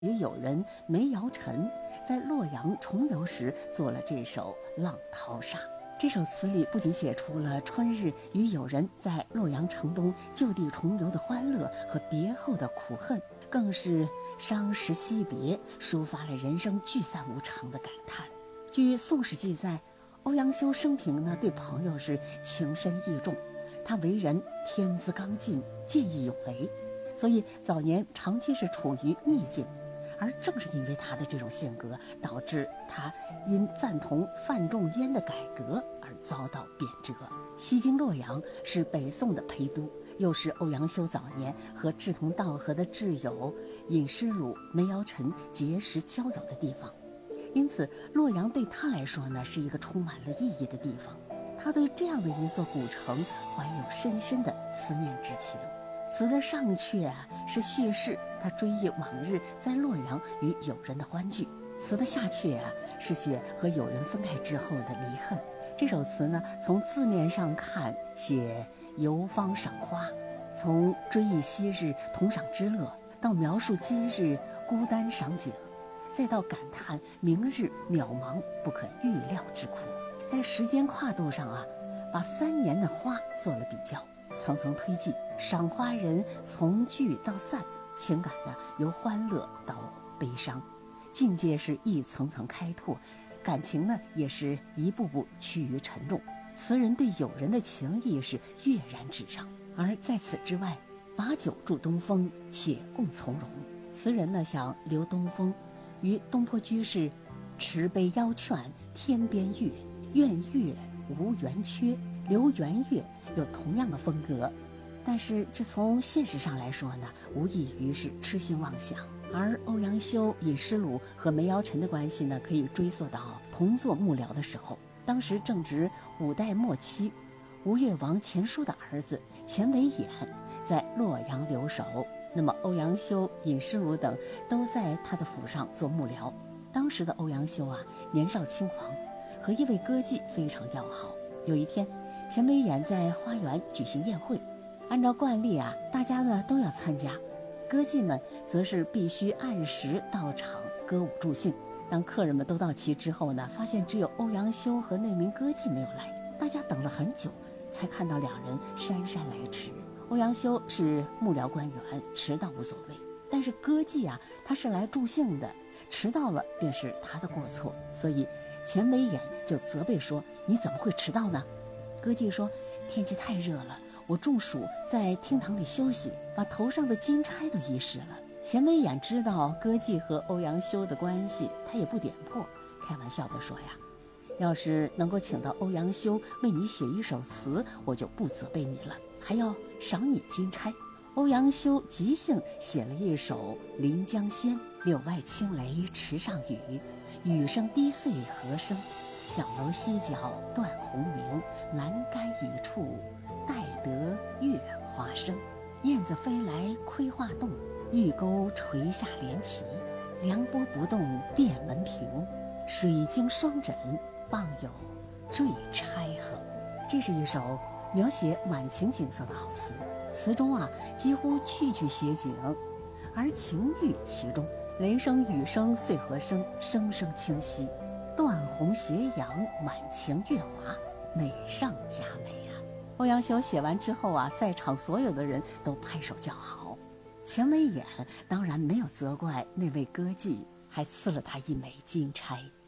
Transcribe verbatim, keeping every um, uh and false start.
与友人梅尧臣在洛阳重游时做了这首《浪淘沙》。这首词里不仅写出了春日与友人在洛阳城东就地重游的欢乐和别后的苦恨，更是伤时惜别，抒发了人生聚散无常的感叹。据《宋史》记载，欧阳修生平呢对朋友是情深义重，他为人天资刚劲，见义勇为，所以早年长期是处于逆境。而正是因为他的这种性格，导致他因赞同范仲淹的改革而遭到贬谪。西京洛阳是北宋的陪都，又是欧阳修早年和志同道合的挚友尹师儒、梅尧臣结识交友的地方，因此洛阳对他来说呢是一个充满了意义的地方。他对这样的一座古城怀有深深的思念之情。词的上阙啊是叙事他追忆往日在洛阳与友人的欢聚，词的下阙啊是写和友人分开之后的离恨。这首词呢，从字面上看写游芳赏花，从追忆昔日同赏之乐，到描述今日孤单赏景，再到感叹明日渺茫不可预料之苦。在时间跨度上啊，把三年的花做了比较，层层推进，赏花人从聚到散，情感呢由欢乐到悲伤，境界是一层层开拓，感情呢也是一步步趋于沉重。词人对友人的情谊是跃然纸上。而在此之外，把酒祝东风，且共从容。词人呢想留东风于东坡居士持杯邀劝天边月，愿月无圆缺，留圆月有同样的风格，但是这从现实上来说呢，无异于是痴心妄想。而欧阳修、尹师鲁和梅尧臣的关系呢，可以追溯到同做幕僚的时候。当时正值五代末期，吴越王钱叔的儿子钱维演在洛阳留守，那么欧阳修、尹师鲁等都在他的府上做幕僚。当时的欧阳修啊，年少轻狂，和一位歌妓非常要好。有一天，钱维演在花园举行宴会，按照惯例啊，大家呢都要参加，歌妓们则是必须按时到场歌舞助兴。当客人们都到齐之后呢，发现只有欧阳修和那名歌妓没有来，大家等了很久，才看到两人姗姗来迟。欧阳修是幕僚官员，迟到无所谓，但是歌妓啊，他是来助兴的，迟到了便是他的过错，所以钱维演就责备说：“你怎么会迟到呢？”歌妓说：“天气太热了，我中暑在厅堂里休息，把头上的金钗都遗失了。”钱维演知道歌妓和欧阳修的关系，他也不点破，开玩笑地说呀：“要是能够请到欧阳修为你写一首词，我就不责备你了，还要赏你金钗。”欧阳修即兴写了一首《临江仙》：“柳外轻雷池上雨，雨声低碎何声？小楼西角断鸿鸣，阑干一处待得月花生。燕子飞来窥画栋，玉钩垂下帘旗。凉波不动殿门平，水晶双枕傍有坠钗横。”这是一首描写晚晴景色的好词，词中啊几乎句句写景，而情寓其中。雷声雨声碎何声，声声清晰。断鸿斜阳满晴月华，美上加美啊！欧阳修写完之后啊，在场所有的人都拍手叫好。钱维演当然没有责怪那位歌妓，还赐了他一枚金钗。